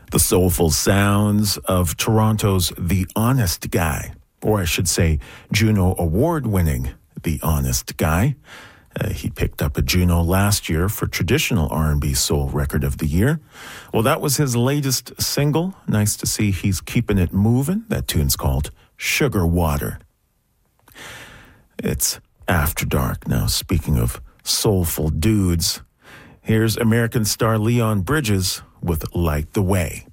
The soulful sounds of Toronto's The Honest Guy, or I should say Juno Award-winning The Honest Guy. He picked up a Juno last year for Traditional R&B Soul Record of the Year. Well, that was his latest single. Nice to see he's keeping it moving. That tune's called Sugar Water. It's after dark now. Speaking of soulful dudes, here's American star Leon Bridges with Light the Way.